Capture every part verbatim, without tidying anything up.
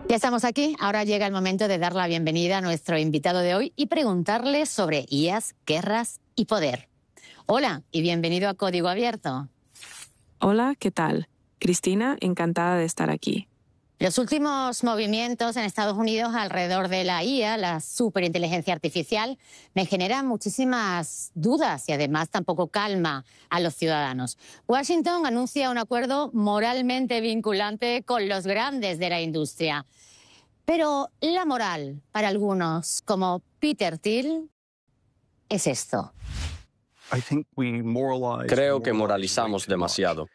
Ya estamos aquí, ahora llega el momento de dar la bienvenida a nuestro invitado de hoy y preguntarle sobre I As, guerras y poder. Hola y bienvenido a Código Abierto. Hola, ¿qué tal? Cristina, encantada de estar aquí. Los últimos movimientos en Estados Unidos alrededor de la I A, la superinteligencia artificial, me generan muchísimas dudas y además tampoco calma a los ciudadanos. Washington anuncia un acuerdo moralmente vinculante con los grandes de la industria. Pero la moral, para algunos, como Peter Thiel, es esto. Creo que moralizamos demasiado.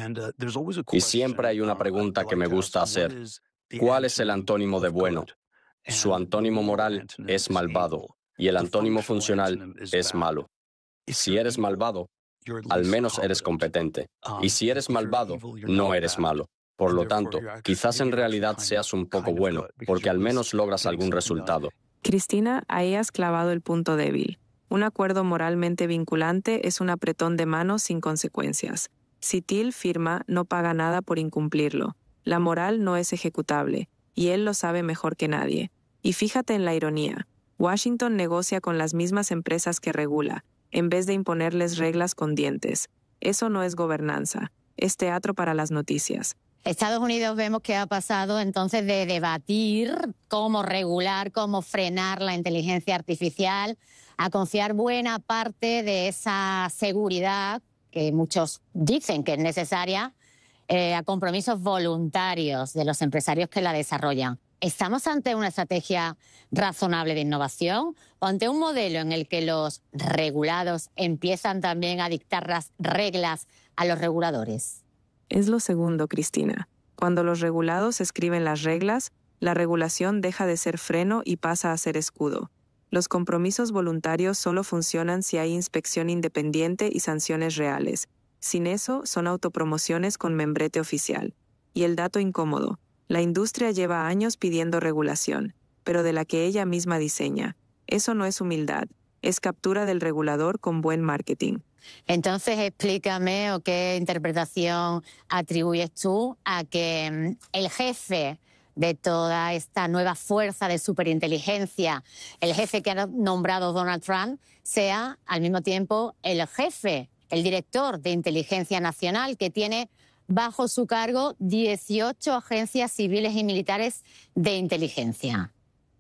Y siempre hay una pregunta que me gusta hacer. ¿Cuál es el antónimo de bueno? Su antónimo moral es malvado y el antónimo funcional es malo. Si eres malvado, al menos eres competente. Y si eres malvado, no eres malo. Por lo tanto, quizás en realidad seas un poco bueno, porque al menos logras algún resultado. Cristina, ahí has clavado el punto débil. Un acuerdo moralmente vinculante es un apretón de manos sin consecuencias. Si Thiel firma, no paga nada por incumplirlo. La moral no es ejecutable, y él lo sabe mejor que nadie. Y fíjate en la ironía. Washington negocia con las mismas empresas que regula, en vez de imponerles reglas con dientes. Eso no es gobernanza, es teatro para las noticias. Estados Unidos vemos que ha pasado entonces de debatir cómo regular, cómo frenar la inteligencia artificial, a confiar buena parte de esa seguridad que muchos dicen que es necesaria, eh, a compromisos voluntarios de los empresarios que la desarrollan. ¿Estamos ante una estrategia razonable de innovación o ante un modelo en el que los regulados empiezan también a dictar las reglas a los reguladores? Es lo segundo, Cristina. Cuando los regulados escriben las reglas, la regulación deja de ser freno y pasa a ser escudo. Los compromisos voluntarios solo funcionan si hay inspección independiente y sanciones reales. Sin eso, son autopromociones con membrete oficial. Y el dato incómodo. La industria lleva años pidiendo regulación, pero de la que ella misma diseña. Eso no es humildad, es captura del regulador con buen marketing. Entonces, explícame o qué interpretación atribuyes tú a que el jefe de toda esta nueva fuerza de superinteligencia, el jefe que ha nombrado Donald Trump, sea al mismo tiempo el jefe, el director de inteligencia nacional, que tiene bajo su cargo dieciocho agencias civiles y militares de inteligencia.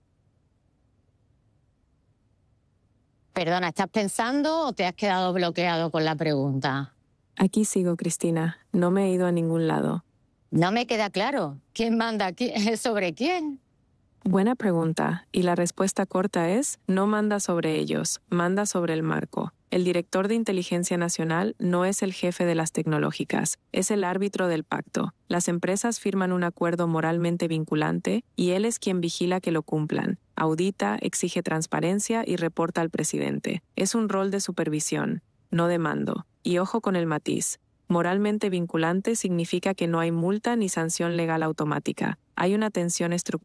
Perdona, ¿estás pensando o te has quedado bloqueado con la pregunta? Aquí sigo, Cristina. No me he ido a ningún lado. No me queda claro. ¿Quién manda aquí? ¿Sobre quién? Buena pregunta. Y la respuesta corta es, no manda sobre ellos, manda sobre el marco. El director de Inteligencia Nacional no es el jefe de las tecnológicas, es el árbitro del pacto. Las empresas firman un acuerdo moralmente vinculante y él es quien vigila que lo cumplan. Audita, exige transparencia y reporta al presidente. Es un rol de supervisión, no de mando. Y ojo con el matiz. Moralmente vinculante significa que no hay multa ni sanción legal automática. Hay una tensión estructural.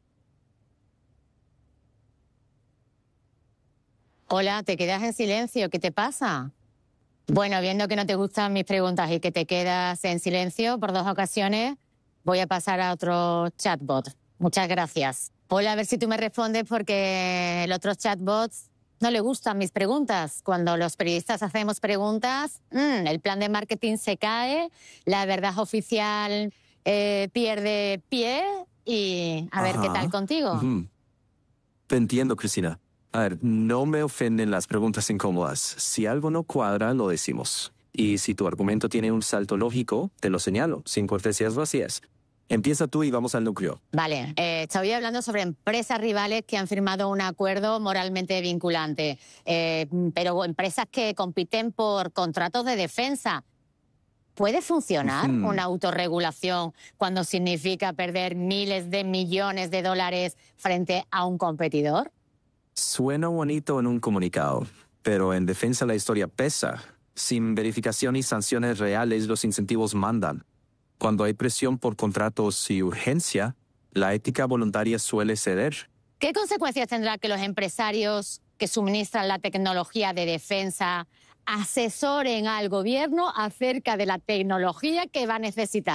Hola, ¿te quedas en silencio? ¿Qué te pasa? Bueno, viendo que no te gustan mis preguntas y que te quedas en silencio por dos ocasiones, voy a pasar a otro chatbot. Muchas gracias. Hola, a ver si tú me respondes porque los otros chatbots no le gustan mis preguntas. Cuando los periodistas hacemos preguntas, mmm, el plan de marketing se cae, la verdad oficial eh, pierde pie y a ver Ajá. qué tal contigo. Uh-huh. Te entiendo, Cristina. A ver, no me ofenden las preguntas incómodas. Si algo no cuadra, lo decimos. Y si tu argumento tiene un salto lógico, te lo señalo, sin cortesías vacías. Empieza tú y vamos al núcleo. Vale, eh, estoy hablando sobre empresas rivales que han firmado un acuerdo moralmente vinculante, eh, pero empresas que compiten por contratos de defensa. ¿Puede funcionar Uh-huh. una autorregulación cuando significa perder miles de millones de dólares frente a un competidor? Suena bonito en un comunicado, pero en defensa la historia pesa. Sin verificación y sanciones reales, los incentivos mandan. Cuando hay presión por contratos y urgencia, la ética voluntaria suele ceder. ¿Qué consecuencias tendrá que los empresarios que suministran la tecnología de defensa asesoren al gobierno acerca de la tecnología que va a necesitar?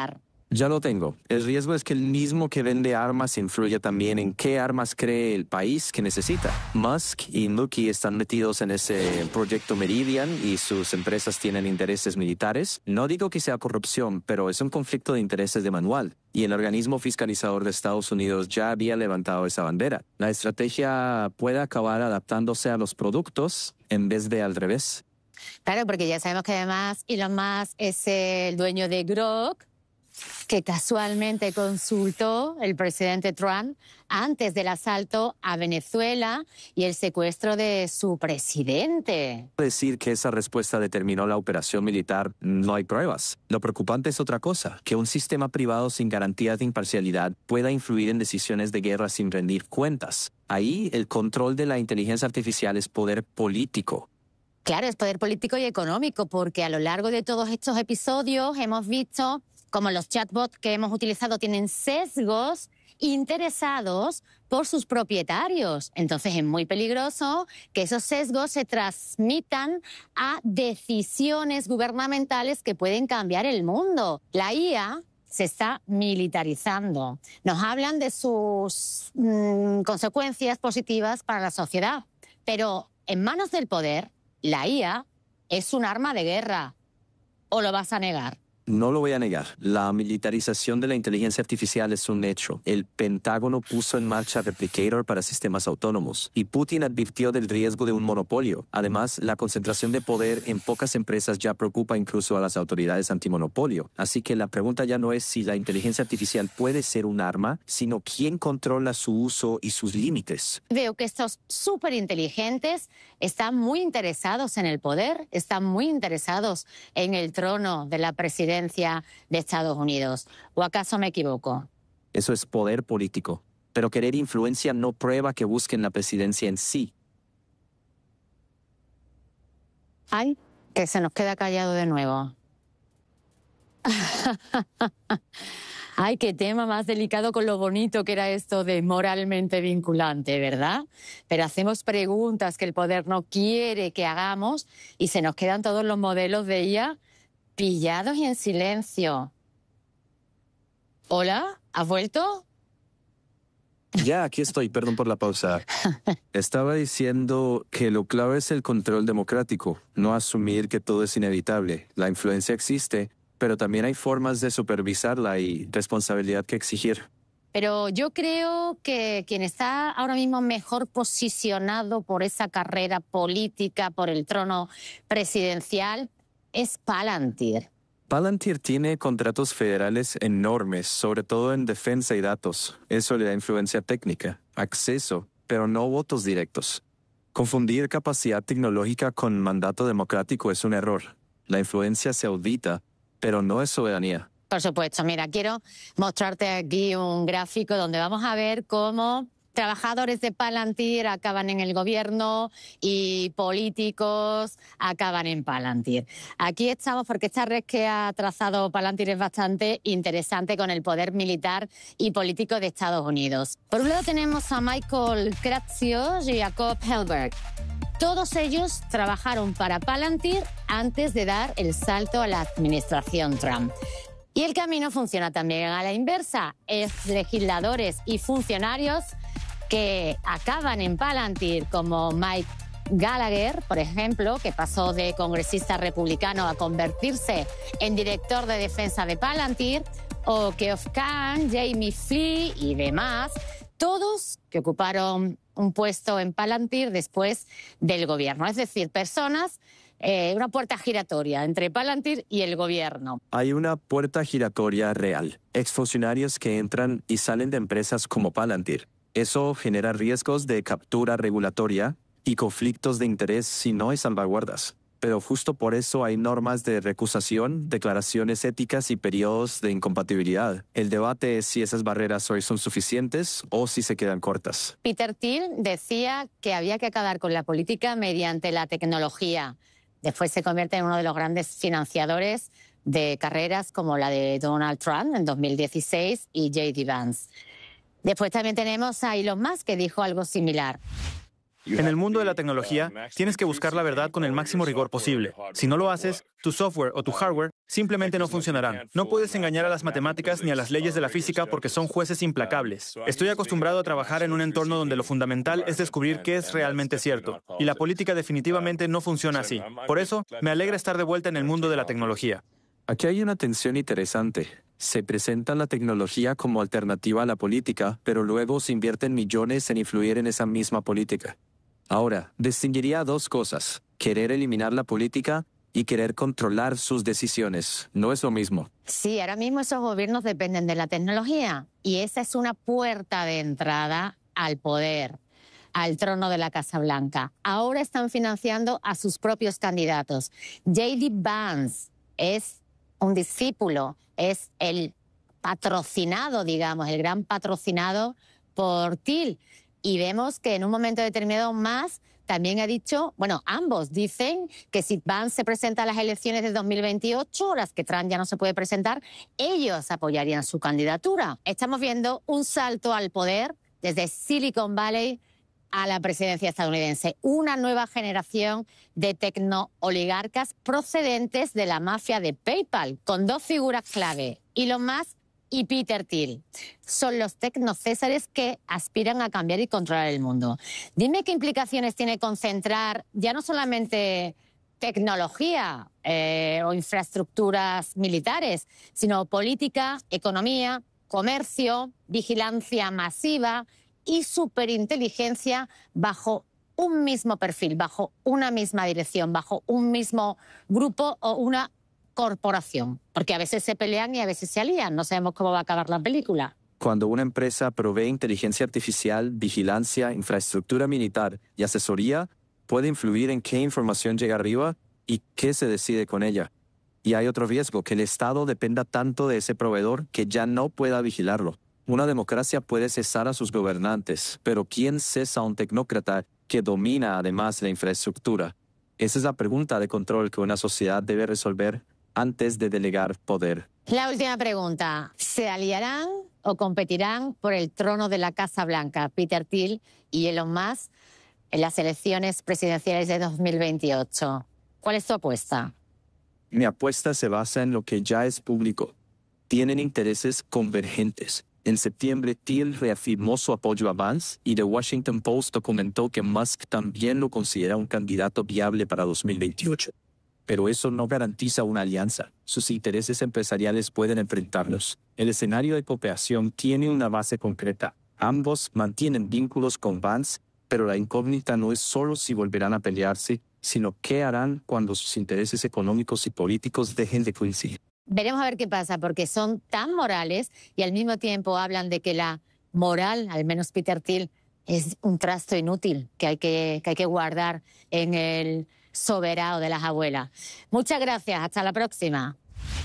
Ya lo tengo. El riesgo es que el mismo que vende armas influya también en qué armas cree el país que necesita. Musk y Nuki están metidos en ese proyecto Meridian y sus empresas tienen intereses militares. No digo que sea corrupción, pero es un conflicto de intereses de manual. Y el organismo fiscalizador de Estados Unidos ya había levantado esa bandera. La estrategia puede acabar adaptándose a los productos en vez de al revés. Claro, porque ya sabemos que además Elon Musk es el dueño de Grok, que casualmente consultó el presidente Trump antes del asalto a Venezuela y el secuestro de su presidente. Decir que esa respuesta determinó la operación militar, no hay pruebas. Lo preocupante es otra cosa, que un sistema privado sin garantías de imparcialidad pueda influir en decisiones de guerra sin rendir cuentas. Ahí el control de la inteligencia artificial es poder político. Claro, es poder político y económico, porque a lo largo de todos estos episodios hemos visto como los chatbots que hemos utilizado tienen sesgos interesados por sus propietarios. Entonces es muy peligroso que esos sesgos se transmitan a decisiones gubernamentales que pueden cambiar el mundo. La I A se está militarizando. Nos hablan de sus mmm, consecuencias positivas para la sociedad, pero en manos del poder, la I A es un arma de guerra. ¿O lo vas a negar? No lo voy a negar. La militarización de la inteligencia artificial es un hecho. El Pentágono puso en marcha Replicator para sistemas autónomos y Putin advirtió del riesgo de un monopolio. Además, la concentración de poder en pocas empresas ya preocupa incluso a las autoridades antimonopolio. Así que la pregunta ya no es si la inteligencia artificial puede ser un arma, sino quién controla su uso y sus límites. Veo que estos súper inteligentes están muy interesados en el poder, están muy interesados en el trono de la presidencia de Estados Unidos. ¿O acaso me equivoco? Eso es poder político. Pero querer influencia no prueba que busquen la presidencia en sí. Ay, que se nos queda callado de nuevo. Ay, qué tema más delicado con lo bonito que era esto de moralmente vinculante, ¿verdad? Pero hacemos preguntas que el poder no quiere que hagamos y se nos quedan todos los modelos de I A pillados y en silencio. ¿Hola? ¿Has vuelto? Ya, aquí estoy, perdón por la pausa. Estaba diciendo que lo clave es el control democrático, no asumir que todo es inevitable. La influencia existe, pero también hay formas de supervisarla y responsabilidad que exigir. Pero yo creo que quien está ahora mismo mejor posicionado por esa carrera política, por el trono presidencial, es Palantir. Palantir tiene contratos federales enormes, sobre todo en defensa y datos. Eso le da influencia técnica, acceso, pero no votos directos. Confundir capacidad tecnológica con mandato democrático es un error. La influencia se audita, pero no es soberanía. Por supuesto. Mira, quiero mostrarte aquí un gráfico donde vamos a ver cómo trabajadores de Palantir acaban en el gobierno y políticos acaban en Palantir. Aquí estamos porque esta red que ha trazado Palantir es bastante interesante con el poder militar y político de Estados Unidos. Por un lado tenemos a Michael Kratsios y Jacob Helberg. Todos ellos trabajaron para Palantir antes de dar el salto a la administración Trump. Y el camino funciona también a la inversa. Es legisladores y funcionarios que acaban en Palantir, como Mike Gallagher, por ejemplo, que pasó de congresista republicano a convertirse en director de defensa de Palantir, o Geoff Kahn, Jamie Flea y demás, todos que ocuparon un puesto en Palantir después del gobierno. Es decir, personas, eh, una puerta giratoria entre Palantir y el gobierno. Hay una puerta giratoria real. Exfuncionarios que entran y salen de empresas como Palantir. Eso genera riesgos de captura regulatoria y conflictos de interés si no hay salvaguardas. Pero justo por eso hay normas de recusación, declaraciones éticas y periodos de incompatibilidad. El debate es si esas barreras hoy son suficientes o si se quedan cortas. Peter Thiel decía que había que acabar con la política mediante la tecnología. Después se convierte en uno de los grandes financiadores de carreras como la de Donald Trump en dos mil dieciséis y J D Vance. Después también tenemos a Elon Musk, que dijo algo similar. En el mundo de la tecnología, tienes que buscar la verdad con el máximo rigor posible. Si no lo haces, tu software o tu hardware simplemente no funcionarán. No puedes engañar a las matemáticas ni a las leyes de la física porque son jueces implacables. Estoy acostumbrado a trabajar en un entorno donde lo fundamental es descubrir qué es realmente cierto. Y la política definitivamente no funciona así. Por eso, me alegra estar de vuelta en el mundo de la tecnología. Aquí hay una tensión interesante. Se presenta la tecnología como alternativa a la política, pero luego se invierten millones en influir en esa misma política. Ahora, distinguiría dos cosas: querer eliminar la política y querer controlar sus decisiones. No es lo mismo. Sí, ahora mismo esos gobiernos dependen de la tecnología y esa es una puerta de entrada al poder, al trono de la Casa Blanca. Ahora están financiando a sus propios candidatos. J D Vance es un discípulo, es el patrocinado, digamos, el gran patrocinado por Thiel. Y vemos que en un momento determinado más también ha dicho, bueno, ambos dicen que si Vance se presenta a las elecciones de dos mil veintiocho, las que Trump ya no se puede presentar, ellos apoyarían su candidatura. Estamos viendo un salto al poder desde Silicon Valley a la presidencia estadounidense. Una nueva generación de tecno-oligarcas procedentes de la mafia de PayPal, con dos figuras clave, Elon Musk y Peter Thiel. Son los tecnocésares que aspiran a cambiar y controlar el mundo. Dime qué implicaciones tiene concentrar ya no solamente tecnología eh, o infraestructuras militares, sino política, economía, comercio, vigilancia masiva y superinteligencia bajo un mismo perfil, bajo una misma dirección, bajo un mismo grupo o una corporación. Porque a veces se pelean y a veces se alían. No sabemos cómo va a acabar la película. Cuando una empresa provee inteligencia artificial, vigilancia, infraestructura militar y asesoría, puede influir en qué información llega arriba y qué se decide con ella. Y hay otro riesgo, que el Estado dependa tanto de ese proveedor que ya no pueda vigilarlo. Una democracia puede cesar a sus gobernantes, pero ¿quién cesa a un tecnócrata que domina además la infraestructura? Esa es la pregunta de control que una sociedad debe resolver antes de delegar poder. La última pregunta. ¿Se aliarán o competirán por el trono de la Casa Blanca Peter Thiel y Elon Musk en las elecciones presidenciales de dos mil veintiocho? ¿Cuál es tu apuesta? Mi apuesta se basa en lo que ya es público. Tienen intereses convergentes. En septiembre, Thiel reafirmó su apoyo a Vance y The Washington Post documentó que Musk también lo considera un candidato viable para dos mil veintiocho. Pero eso no garantiza una alianza. Sus intereses empresariales pueden enfrentarlos. El escenario de cooperación tiene una base concreta. Ambos mantienen vínculos con Vance, pero la incógnita no es solo si volverán a pelearse, sino qué harán cuando sus intereses económicos y políticos dejen de coincidir. Veremos a ver qué pasa, porque son tan morales y al mismo tiempo hablan de que la moral, al menos Peter Thiel, es un trasto inútil que hay que, que, hay que guardar en el soberano de las abuelas. Muchas gracias, hasta la próxima.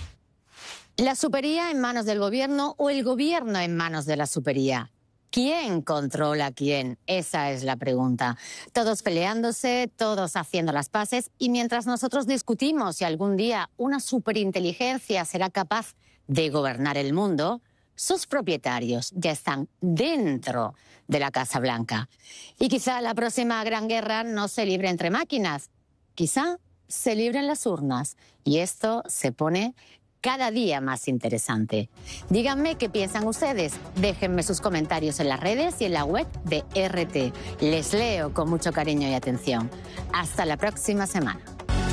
¿La supería en manos del gobierno o el gobierno en manos de la supería? ¿Quién controla a quién? Esa es la pregunta. Todos peleándose, todos haciendo las paces, y mientras nosotros discutimos si algún día una superinteligencia será capaz de gobernar el mundo, sus propietarios ya están dentro de la Casa Blanca. Y quizá la próxima gran guerra no se libre entre máquinas, quizá se libren las urnas, y esto se pone cada día más interesante. Díganme qué piensan ustedes. Déjenme sus comentarios en las redes y en la web de R T. Les leo con mucho cariño y atención. Hasta la próxima semana.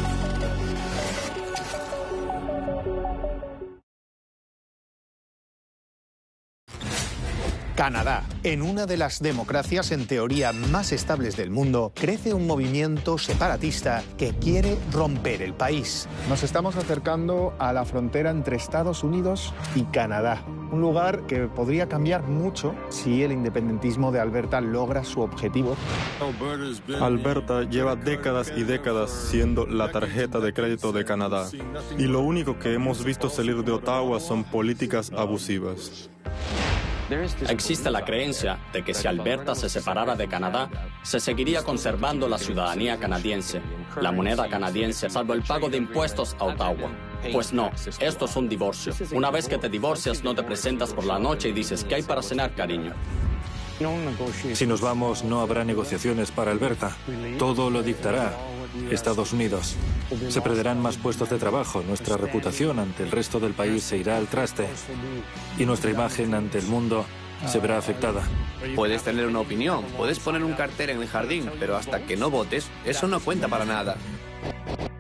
Canadá. En una de las democracias en teoría más estables del mundo, crece un movimiento separatista que quiere romper el país. Nos estamos acercando a la frontera entre Estados Unidos y Canadá. Un lugar que podría cambiar mucho si el independentismo de Alberta logra su objetivo. Alberta lleva décadas y décadas siendo la tarjeta de crédito de Canadá. Y lo único que hemos visto salir de Ottawa son políticas abusivas. Existe la creencia de que si Alberta se separara de Canadá, se seguiría conservando la ciudadanía canadiense, la moneda canadiense, salvo el pago de impuestos a Ottawa. Pues no, esto es un divorcio. Una vez que te divorcias, no te presentas por la noche y dices, ¿qué hay para cenar, cariño? Si nos vamos, no habrá negociaciones para Alberta. Todo lo dictará Estados Unidos. Se perderán más puestos de trabajo, nuestra reputación ante el resto del país se irá al traste y nuestra imagen ante el mundo se verá afectada. Puedes tener una opinión, puedes poner un cartel en el jardín, pero hasta que no votes, eso no cuenta para nada.